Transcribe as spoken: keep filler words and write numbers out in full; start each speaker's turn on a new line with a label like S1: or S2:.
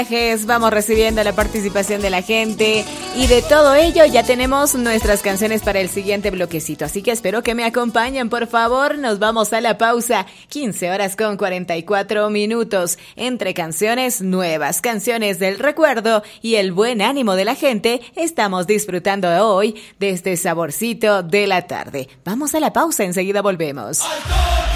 S1: Vamos recibiendo la participación de la gente y de todo ello ya tenemos nuestras canciones para el siguiente bloquecito, así que espero que me acompañen, por favor. Nos vamos a la pausa, quince horas con cuarenta y cuatro minutos, entre canciones nuevas, canciones del recuerdo y el buen ánimo de la gente. Estamos disfrutando hoy de este saborcito de la tarde. Vamos a la pausa, enseguida volvemos.